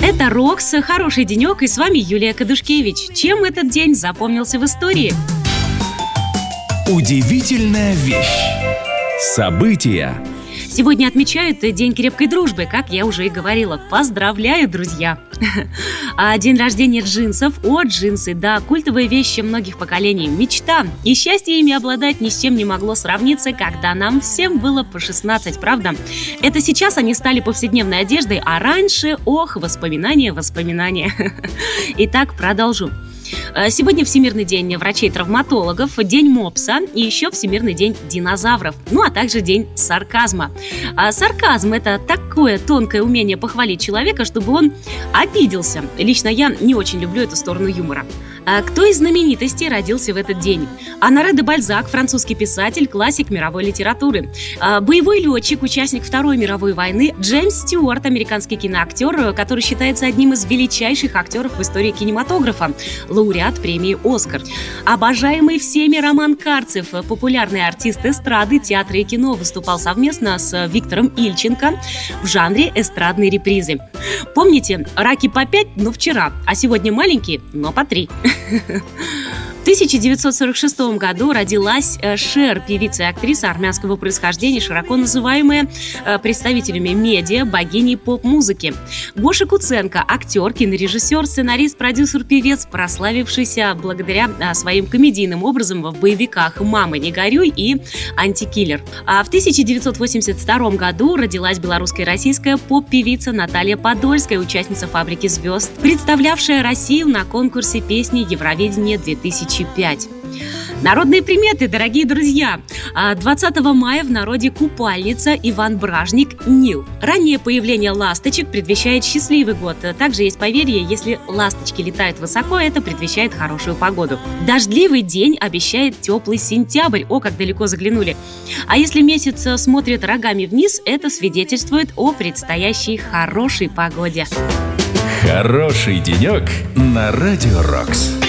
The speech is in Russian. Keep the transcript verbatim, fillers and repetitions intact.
Это Рокс, хороший денек, и с вами Юлия Кадушкевич. Чем этот день запомнился в истории? Удивительная вещь. События. Сегодня отмечают День крепкой дружбы, как я уже и говорила. Поздравляю, друзья! А день рождения джинсов. О, джинсы, да, культовые вещи многих поколений. Мечта. И счастье ими обладать ни с чем не могло сравниться, когда нам всем было по шестнадцать, правда? Это сейчас они стали повседневной одеждой, а раньше, ох, воспоминания, воспоминания. Итак, продолжу. Сегодня Всемирный день врачей-травматологов, День мопса и еще Всемирный день динозавров, ну а также День сарказма. А сарказм – это такое тонкое умение похвалить человека, чтобы он обиделся. Лично я не очень люблю эту сторону юмора. А кто из знаменитостей родился в этот день? Оноре де Бальзак, французский писатель, классик мировой литературы. А боевой летчик, участник Второй мировой войны, Джеймс Стюарт, американский киноактер, который считается одним из величайших актеров в истории кинематографа, лауреат премии «Оскар». Обожаемый всеми Роман Карцев, популярный артист эстрады, театра и кино, выступал совместно с Виктором Ильченко в жанре эстрадной репризы. Помните, раки по пять, но вчера, а сегодня маленькие, но по три. В тысяча девятьсот сорок шестом году родилась Шер, певица и актриса армянского происхождения, широко называемая представителями медиа богиней поп-музыки. Гоша Куценко – актер, кинорежиссер, сценарист, продюсер, певец, прославившийся благодаря своим комедийным образом в боевиках «Мама, не горюй» и «Антикиллер». А в тысяча девятьсот восемьдесят втором году родилась белорусская и российская поп-певица Наталья Подольская, участница «Фабрики звезд», представлявшая Россию на конкурсе песни Евровидение две тысячи пять. Народные приметы, дорогие друзья. двадцатого мая в народе купальница, Иван Бражник, Нил. Раннее появление ласточек предвещает счастливый год. Также есть поверье, если ласточки летают высоко, это предвещает хорошую погоду. Дождливый день обещает теплый сентябрь. О, как далеко заглянули. А если месяц смотрит рогами вниз, это свидетельствует о предстоящей хорошей погоде. Хороший денек на Радио Рокс.